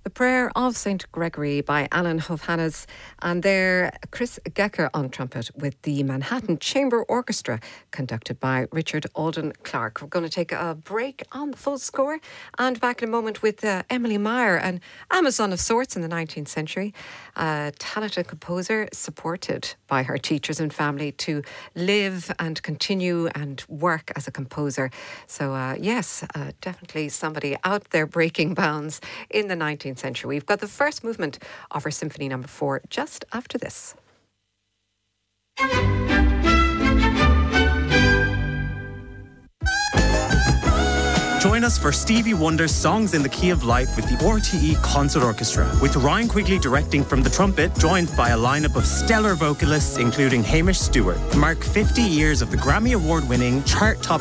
The Prayer of St. Gregory by Alan Hovhannes, and there Chris Gecker on trumpet with the Manhattan Chamber Orchestra conducted by Richard Alden Clark. We're going to take a break on the full score and back in a moment with Emily Meyer, an Amazon of sorts in the 19th century, a talented composer supported by her teachers and family to live and continue and work as a composer. So yes, definitely somebody out there breaking bounds in the 19th century. We've got the first movement of her Symphony No. 4 just after this. Join us for Stevie Wonder's Songs in the Key of Life with the RTE Concert Orchestra, with Ryan Quigley directing from the trumpet, joined by a lineup of stellar vocalists including Hamish Stewart. Mark 50 years of the Grammy Award-winning, chart-top